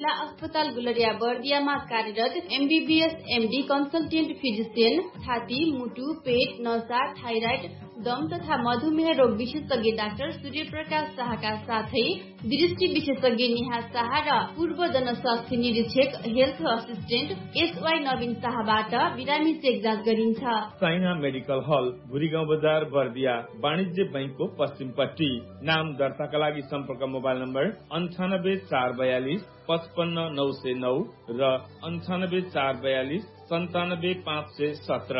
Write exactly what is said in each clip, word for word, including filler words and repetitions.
जिल्ला अस्पताल गुलरिया बर्दियामा कार्यरत एमबीबीएस एमडी कन्सल्टेन्ट फिजिशियन, छाती, मुटु, पेट, नसा, थाइराइड, दम तथा मधुमेह रोग विशेषज्ञ डाक्टर सूर्यप्रकाश शाहका साथै दृष्टि विशेषज्ञ निहा शाह र पूर्व जनस्वास्थ्य निरीक्षक हेल्थ असिस्टेन्ट एसवाई नवीन शाहबाट बिरामी चेक जाँच गरिन्छ। साइना मेडिकल हल, भुरीगाउँ बजार, बर्दिया, वाणिज्य बैंकको पश्चिमपट्टि। नाम दर्ताका लागि सम्पर्क मोबाइल नम्बर अन्ठानब्बे चार बयालिस पचपन्न नौ सय नौ र अन्ठानब्बे चार बयालिस सन्तानब्बे पाँच सय सत्र।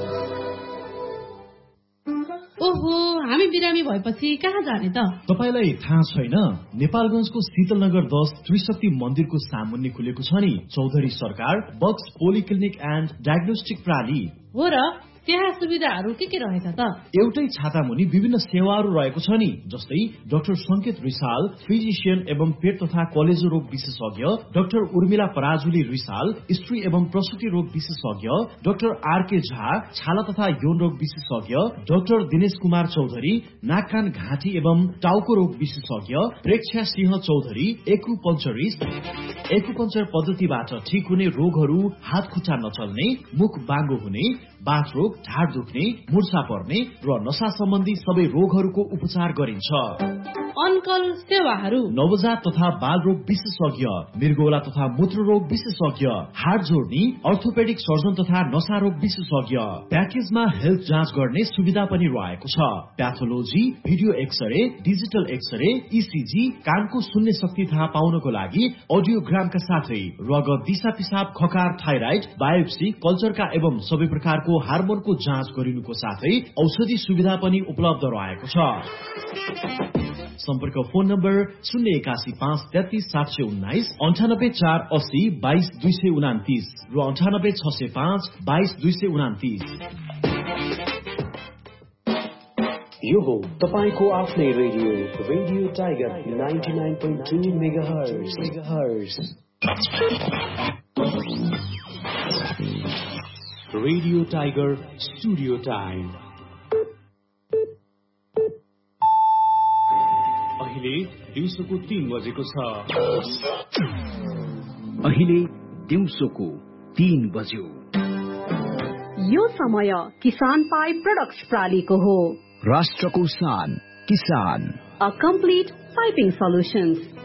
ओहो, हामी बिरामी भएपछि कहाँ जाने त? तपाईलाई थाहा छैन? नेपालगञ्जको शीतलनगर दस त्रिशक्ति मन्दिरको सामुन्ने खुलेको छ नि चौधरी सरकार बक्स पोलिक्लिनिक एन्ड डायग्नोस्टिक प्रणाली। हो र, त्यहाँ सुविधाहरू के के रहेछ त? एउटै छाता मुनि विभिन्न सेवाहरू रहेको छ नि, जस्तै डाक्टर संकेत रिसाल फिजिशियन एवं पेट तथा कलेजो रोग विशेषज्ञ, डाक्टर उर्मिला पराजुली रिसाल स्त्री एवं प्रसुति रोग विशेषज्ञ, डाक्टर आरके झा छाला तथा यौन रोग विशेषज्ञ, डाक्टर दिनेश कुमार चौधरी नाक कान घाँटी एवं टाउको रोग विशेषज्ञ, प्रेक्षा सिंह चौधरी एक्युपंक्चरिस्ट। एक्युपंक्चर पद्धतिबाट ठिक हुने रोगहरू हात खुट्टा नचल्ने, मुख बाङ्गो हुने, बाथ रोग, ढाड दुख्ने, मुर्छा पर्ने र नशा सम्बन्धी सबै रोगहरूको उपचार गरिन्छ। अनकल सेवाहरू नवजात तथा बाल रोग विशेषज्ञ, मृगौला तथा मूत्र रोग विशेषज्ञ, हाड जोड्ने, अर्थोपेडिक सर्जन तथा नशा रोग विशेषज्ञ। प्याकेजमा हेल्थ जाँच गर्ने सुविधा पनि रहेको छ। Pathology, video x-ray, digital x-ray, ECG, कानको सुन्ने शक्ति थाहा पाउनको लागि अडियोग्रामका साथै रगत, दिशा पिसाब, खकार, थाइराइड, बायोप्सी, कल्चरका एवं सबै प्रकारको हार्मोनको जाँच गरिनुको साथै औषधि सुविधा पनि उपलब्ध रहेको छ। सम्पर्क फोन नम्बर शून्य एकासी पाँच तेत्तीस सात सय उन्नाइस, अन्ठानब्बे चार अस्सी बाइस दुई सय उनातिस र अन्ठानब्बे छ सय पाँच बाइस दुई सय उनातिस। यो हो तपाईको आफ्नै radio radio tiger ninety nine point two megahertz. Radio tiger studio time अहिले दिउँसोको तीन बजेको छ। अहिले दिउँसोको तीन बज्यो। यो समय किसान पाइप प्रोडक्ट्स प्रालीको हो। राष्ट्रको शान किसान। A complete piping solutions